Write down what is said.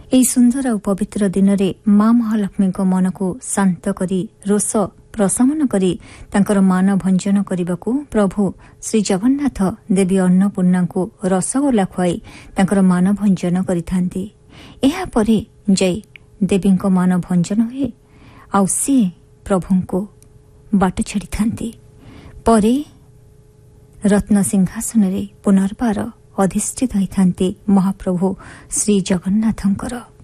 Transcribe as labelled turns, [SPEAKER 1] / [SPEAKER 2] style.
[SPEAKER 1] ଏହି ସୁନ୍ଦର ଓ ପବିତ୍ର ଦିନରେ ମା ମହାଲକ୍ଷ୍ମୀଙ୍କ ମନକୁ ଶାନ୍ତ କରି ରୋଷ ପ୍ରଶମନ କରି ତାଙ୍କର ମାନ ଭଞ୍ଜନ କରିବାକୁ ପ୍ରଭୁ ଶ୍ରୀଜଗନ୍ନାଥ ଦେବୀ ଅନ୍ନପୂର୍ଣ୍ଣାଙ୍କୁ ରସଗୋଲା ଖୁଆଇ ତାଙ୍କର ମାନ ଭଞ୍ଜନ କରିଥାନ୍ତି। ଏହାପରେ ଯାଇ ଦେବୀଙ୍କ ମାନ ଭଞ୍ଜନ ହୁଏ ଆଉ ସିଏ ପ୍ରଭୁଙ୍କୁ ବାଟ ଛାଡ଼ିଥାନ୍ତି। ପରେ ରତ୍ନସିଂହାସନରେ ପୁନର୍ବାର ଅଧିଷ୍ଠିତ ହୋଇଥାନ୍ତି ମହାପ୍ରଭୁ ଶ୍ରୀଜଗନ୍ନାଥଙ୍କର।